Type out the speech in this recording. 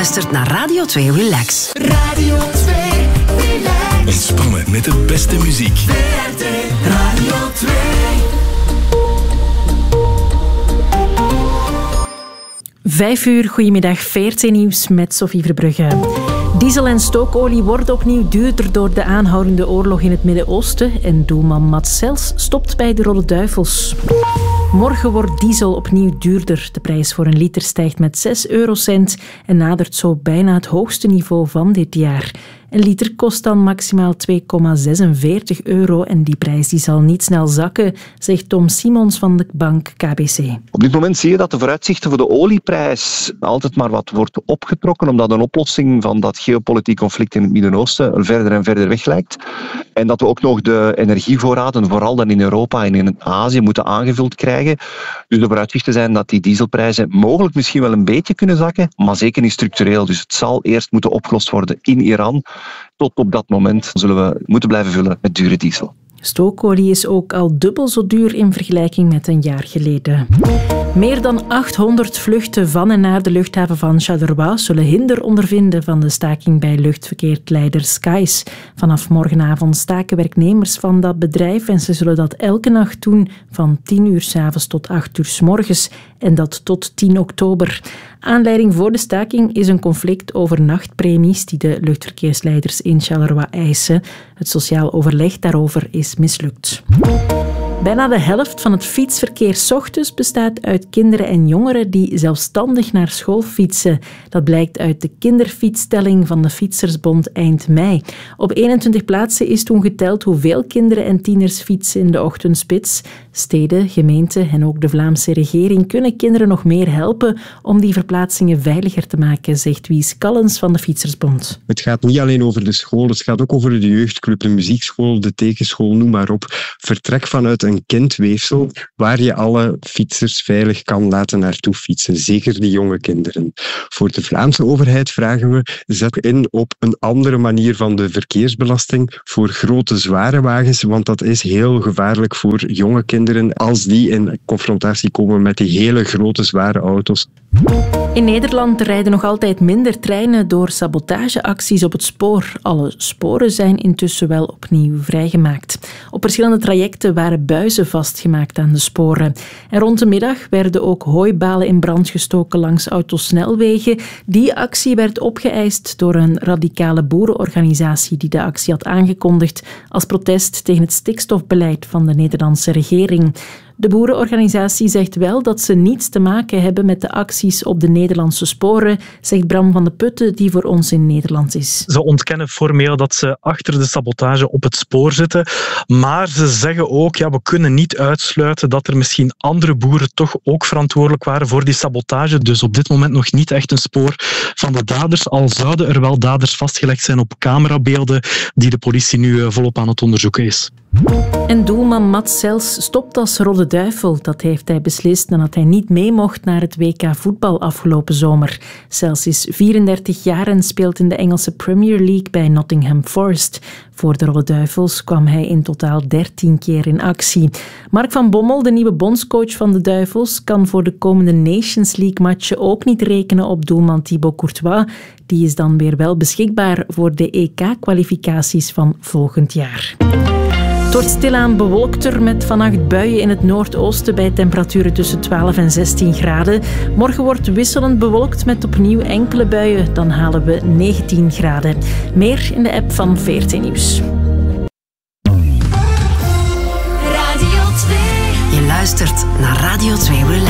luistert naar Radio 2 Relax. Radio 2 Relax. Ontspannen met de beste muziek. VRT Radio 2. Vijf uur, goedemiddag, VRT Nieuws met Sophie Verbrugge. Diesel en stookolie worden opnieuw duurder door de aanhoudende oorlog in het Midden-Oosten en doelman Mats Sels stopt bij de Rode Duivels. Morgen wordt diesel opnieuw duurder. De prijs voor een liter stijgt met 6 eurocent en nadert zo bijna het hoogste niveau van dit jaar. Een liter kost dan maximaal €2,46 en die prijs die zal niet snel zakken, zegt Tom Simons van de bank KBC. Op dit moment zie je dat de vooruitzichten voor de olieprijs altijd maar wat wordt opgetrokken, omdat een oplossing van dat geopolitiek conflict in het Midden-Oosten verder en verder weg lijkt. En dat we ook nog de energievoorraden, vooral dan in Europa en in Azië, moeten aangevuld krijgen. Dus de vooruitzichten zijn dat die dieselprijzen mogelijk misschien wel een beetje kunnen zakken, maar zeker niet structureel. Dus het zal eerst moeten opgelost worden in Iran. Tot op dat moment zullen we moeten blijven vullen met dure diesel. Stookolie is ook al dubbel zo duur in vergelijking met een jaar geleden. Meer dan 800 vluchten van en naar de luchthaven van Charleroi zullen hinder ondervinden van de staking bij luchtverkeerleider Skies. Vanaf morgenavond staken werknemers van dat bedrijf en ze zullen dat elke nacht doen van 10 uur 's avonds tot 8 uur 's morgens en dat tot 10 oktober. Aanleiding voor de staking is een conflict over nachtpremies die de luchtverkeersleiders in Charleroi eisen. Het sociaal overleg daarover is mislukt. Bijna de helft van het fietsverkeer 's ochtends bestaat uit kinderen en jongeren die zelfstandig naar school fietsen. Dat blijkt uit de kinderfietstelling van de Fietsersbond eind mei. Op 21 plaatsen is toen geteld hoeveel kinderen en tieners fietsen in de ochtendspits. Steden, gemeenten en ook de Vlaamse regering kunnen kinderen nog meer helpen om die verplaatsingen veiliger te maken, zegt Wies Callens van de Fietsersbond. Het gaat niet alleen over de school, het gaat ook over de jeugdclub, de muziekschool, de tekenschool, noem maar op. Vertrek vanuit een kindweefsel waar je alle fietsers veilig kan laten naartoe fietsen, zeker die jonge kinderen. Voor de Vlaamse overheid vragen we, zet in op een andere manier van de verkeersbelasting voor grote, zware wagens, want dat is heel gevaarlijk voor jonge kinderen als die in confrontatie komen met die hele grote, zware auto's. In Nederland rijden nog altijd minder treinen door sabotageacties op het spoor. Alle sporen zijn intussen wel opnieuw vrijgemaakt. Op verschillende trajecten waren buizen vastgemaakt aan de sporen. En rond de middag werden ook hooibalen in brand gestoken langs autosnelwegen. Die actie werd opgeëist door een radicale boerenorganisatie die de actie had aangekondigd als protest tegen het stikstofbeleid van de Nederlandse regering. De boerenorganisatie zegt wel dat ze niets te maken hebben met de acties op de Nederlandse sporen, zegt Bram van de Putten, die voor ons in Nederland is. Ze ontkennen formeel dat ze achter de sabotage op het spoor zitten, maar ze zeggen ook, ja, we kunnen niet uitsluiten dat er misschien andere boeren toch ook verantwoordelijk waren voor die sabotage. Dus op dit moment nog niet echt een spoor van de daders, al zouden er wel daders vastgelegd zijn op camerabeelden die de politie nu volop aan het onderzoeken is. En doelman Mats Sels stopt als Rode Duivel. Dat heeft hij beslist nadat hij niet mee mocht naar het WK voetbal afgelopen zomer. Sels is 34 jaar en speelt in de Engelse Premier League bij Nottingham Forest. Voor de Rode Duivels kwam hij in totaal 13 keer in actie. Mark van Bommel, de nieuwe bondscoach van de Duivels, kan voor de komende Nations League-matchen ook niet rekenen op doelman Thibaut Courtois. Die is dan weer wel beschikbaar voor de EK-kwalificaties van volgend jaar. Het wordt stilaan bewolkter met vannacht buien in het noordoosten bij temperaturen tussen 12 en 16 graden. Morgen wordt wisselend bewolkt met opnieuw enkele buien. Dan halen we 19 graden. Meer in de app van VRT Nieuws. Radio 2. Je luistert naar Radio 2 Relax.